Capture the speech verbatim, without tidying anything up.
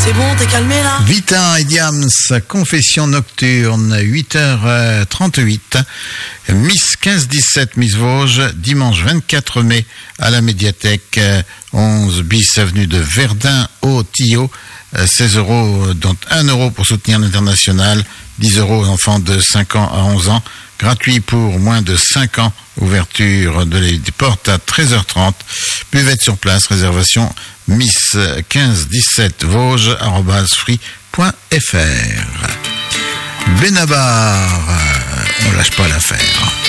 C'est bon, t'es calmé là? Vita et Diams, confession nocturne, huit heures trente-huit. Miss quinze dix-sept, Miss Vosges, dimanche vingt-quatre mai, à la médiathèque, onze bis avenue de Verdun, au Tillot. seize euros, dont un euro pour soutenir l'international, dix euros aux enfants de cinq ans à onze ans, gratuit pour moins de cinq ans, ouverture de les, des portes à treize heures trente, buvette sur place, réservation miss quinze dix-sept Vosges, arobase free point f r. Benabar, on lâche pas l'affaire.